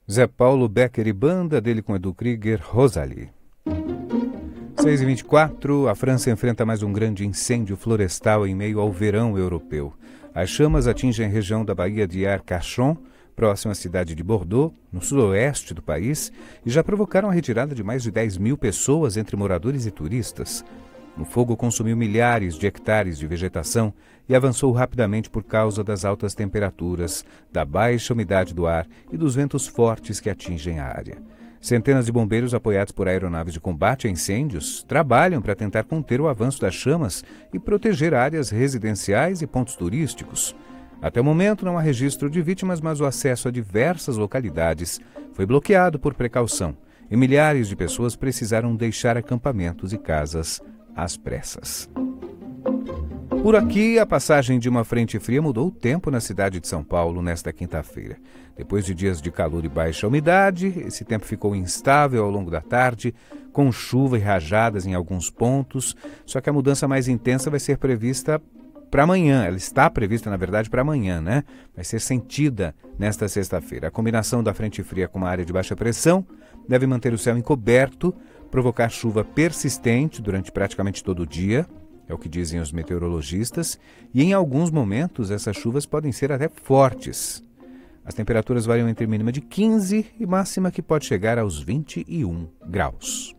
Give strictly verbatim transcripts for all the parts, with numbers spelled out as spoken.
Zé Paulo, Becker e banda, dele com Edu Krieger, Rosalie. seis e vinte e quatro, a França enfrenta mais um grande incêndio florestal em meio ao verão europeu. As chamas atingem a região da Baía de Arcachon, próxima à cidade de Bordeaux, no sudoeste do país, e já provocaram a retirada de mais de dez mil pessoas, entre moradores e turistas. O fogo consumiu milhares de hectares de vegetação e avançou rapidamente por causa das altas temperaturas, da baixa umidade do ar e dos ventos fortes que atingem a área. Centenas de bombeiros, apoiados por aeronaves de combate a incêndios, trabalham para tentar conter o avanço das chamas e proteger áreas residenciais e pontos turísticos. Até o momento não há registro de vítimas, mas o acesso a diversas localidades foi bloqueado por precaução e milhares de pessoas precisaram deixar acampamentos e casas às pressas. Por aqui, a passagem de uma frente fria mudou o tempo na cidade de São Paulo nesta quinta-feira. Depois de dias de calor e baixa umidade, esse tempo ficou instável ao longo da tarde, com chuva e rajadas em alguns pontos, só que a mudança mais intensa vai ser prevista para amanhã. Ela está prevista, na verdade, para amanhã, né? Vai ser sentida nesta sexta-feira. A combinação da frente fria com uma área de baixa pressão deve manter o céu encoberto, provocar chuva persistente durante praticamente todo o dia, é o que dizem os meteorologistas, e em alguns momentos essas chuvas podem ser até fortes. As temperaturas variam entre mínima de quinze e máxima que pode chegar aos vinte e um graus.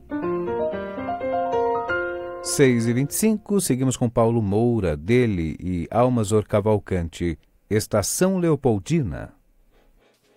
seis e vinte e cinco, seguimos com Paulo Moura, dele e Almazor Cavalcante, Estação Leopoldina.